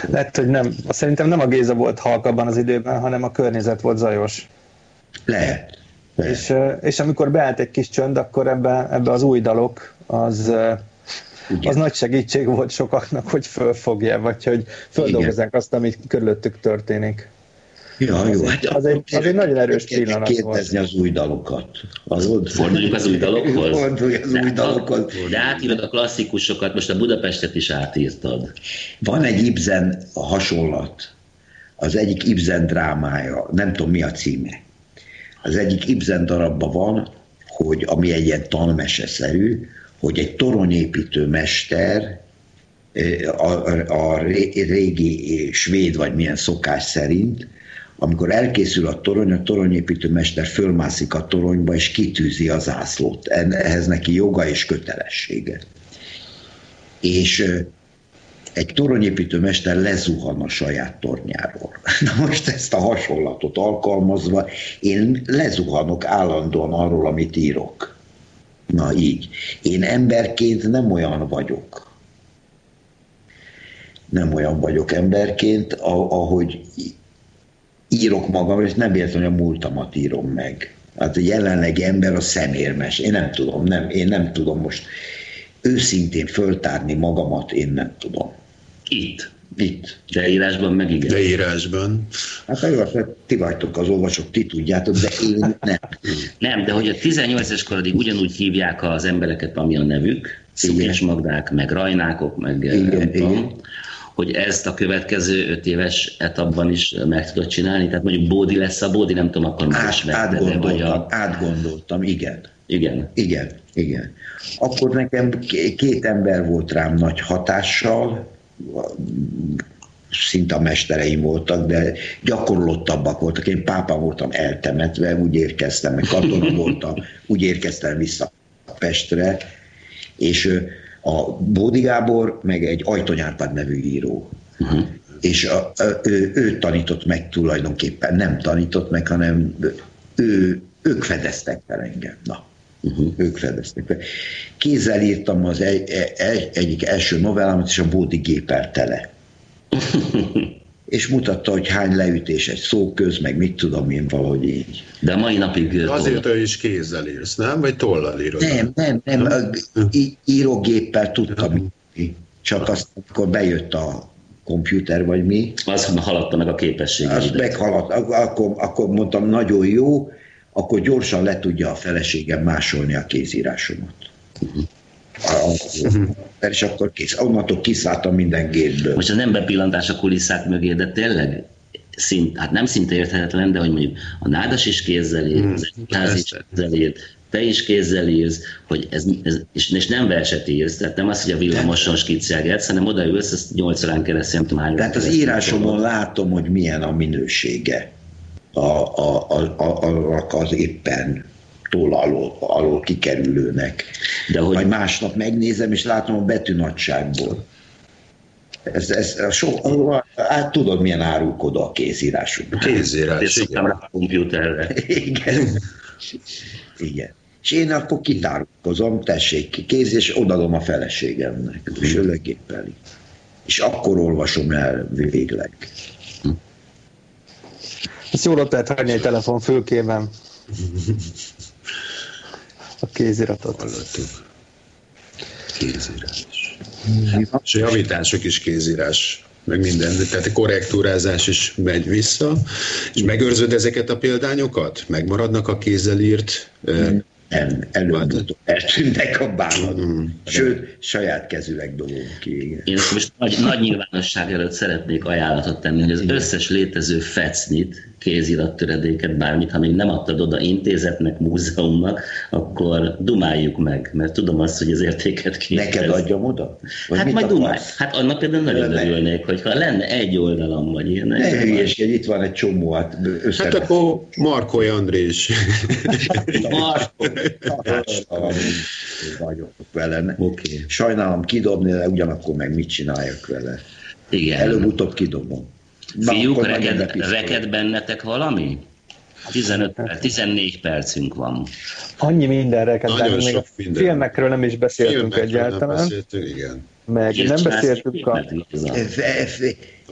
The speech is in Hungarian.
Lehet, hogy nem. Szerintem nem a Géza volt halk abban az időben, hanem a környezet volt zajos. Lehet. És amikor beállt egy kis csönd, akkor ebbe az új dalok, az nagy segítség volt sokaknak, hogy fölfogja, vagy hogy földolgozzák azt, amit körülöttük történik. Ja, jó. Az egy nagyon erős pillanat volt. Kérdezni az új dalokat. Forduljunk az új dalokhoz? Forduljunk az új dalokhoz. De átírod a klasszikusokat, most a Budapestet is átírtad. Van egy Ibsen hasonlat. Az egyik Ibsen drámája, nem tudom mi a címe. Az egyik Ibsen darabban van, hogy, ami egy ilyen tanmeseszerű, hogy egy toronyépítő mester a régi svéd vagy milyen szokás szerint, amikor elkészül a toronyépítő mester fölmászik a toronyba és kitűzi a zászlót. Ehhez neki joga és kötelessége. És egy toronyépítő mester lezuhan a saját tornyáról. Na most ezt a hasonlatot alkalmazva én lezuhanok állandóan arról, amit írok. Na így. Én emberként nem olyan vagyok. Nem olyan vagyok emberként, ahogy írok magam, és nem értem, hogy a múltamat írom meg. Hát a jelenlegi ember a szemérmes. Én nem tudom most őszintén föltárni magamat, én nem tudom. Itt. De írásban meg igen. De írásban. Hát ti vagytok az olvasók, ti tudjátok, de én nem. Nem, de hogy a 18-es korodig ugyanúgy hívják az embereket, ami a nevük, Székes Magdák, meg Rajnákok, meg igen. Hogy ezt a következő 5 éves etapban is meg tudod csinálni? Tehát mondjuk Bódi lesz a Bódi, nem tudom, akkor már is átgondoltam, igen. Igen. Akkor nekem 2 ember volt rám nagy hatással, szinte a mestereim voltak, de gyakorlottabbak voltak. Én pápa voltam eltemetve, úgy érkeztem, meg katona voltam, úgy érkeztem vissza Pestre, és a Bódi Gábor, meg egy Ajtony Árpád nevű író. És ő tanított meg tulajdonképpen, nem tanított meg, hanem ők fedeztek fel engem. Na, ők fedeztek fel. Kézzel írtam az egyik első novellámat, és a Bódi géppel tele. És mutatta, hogy hány leütés egy szóköz, meg mit tudom én, valahogy így. De a mai napig... Azért ő is kézzel írsz, nem? Vagy tollal írod? Nem. Írógéppel tudtam. Csak azt, amikor bejött a komputer, vagy mi. Az haladta meg a képességet. Az meghaladt. Akkor mondtam, nagyon jó, akkor gyorsan le tudja a feleségem másolni a kézírásomat. És akkor kész. Onnantól kiszálltam minden gépből. Most az nem bepillantás a kulisszák mögé, de tényleg hát nem szinte érthetetlen, de hogy mondjuk a Nádas is kézzel ír, az Egyház is kézzel ír, te is kézzel írsz, hogy és nem verset írsz, tehát nem az, hogy a villamoson skiccelgetsz, hanem odaülsz, ezt 8 órán keresztül, nem tudom, tehát az írásomon látom, hogy milyen a minősége az éppen toll alól kikerülőnek. De hogy... Majd másnap megnézem, és látom a betűnagyságból. Hát tudod, milyen árulkodó a kézírásunk. Kézírás, igen. A kompjúterre. Igen. És én akkor kitárulkozom, tessék ki kéz, és odadom a feleségemnek, és ölögéppeli. És akkor olvasom el végleg. Ezt jól ott lehet hagyni egy telefon fülkében. A kéziratot. Hallottuk. Kézírás. És a javítások is kézírás, meg minden, tehát a korrektúrázás is megy vissza, és megőrzöd ezeket a példányokat? Megmaradnak a kézzel írt? Nem, előbb-utóbb eltűnnek a bánatban. Sőt, saját kezűleg dobom ki. Én most nagy nyilvánosság előtt szeretnék ajánlatot tenni, hogy az összes létező fecnit, kézirattöredéket, bármit, ha még nem adtad oda intézetnek, múzeumnak, akkor dumáljuk meg, mert tudom azt, hogy az értéket képez. Neked adjam oda? Vagy hát majd dumálj. Hát annak például nagyon örülnék, hogyha lenne egy oldalam, vagy ilyen. Ne hülyeskedj, itt van egy csomó. Hát akkor Markoly Andrés. Vagyok vele. Okay. Sajnálom kidobni, de ugyanakkor meg mit csináljak vele. Igen. Előbb-utóbb kidobom. Fiúk, reked bennetek valami? 14 percünk van. Annyi minden reked bennünk, még a filmekről nem is beszéltünk egyáltalán. Igen. Meg nem beszéltünk